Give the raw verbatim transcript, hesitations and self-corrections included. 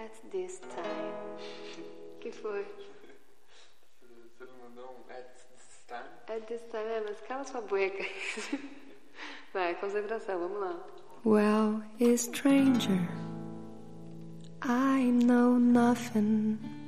at this time. Que foi? Você não mandou um at this time? At this time, é, mas cala sua boca. Vai, concentração, vamos lá. Well, a stranger, I know nothing